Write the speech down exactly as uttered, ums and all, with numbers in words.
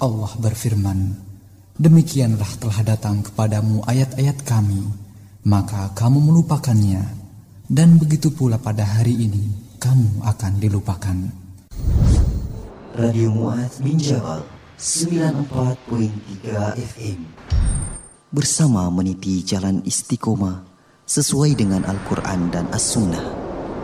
Allah berfirman, demikianlah telah datang kepadamu ayat-ayat kami, maka kamu melupakannya, dan begitu pula pada hari ini kamu akan dilupakan. Radio Mu'adz bin Jabal sembilan puluh empat koma tiga F M bersama meniti jalan istiqomah sesuai dengan Al-Quran dan As-Sunnah.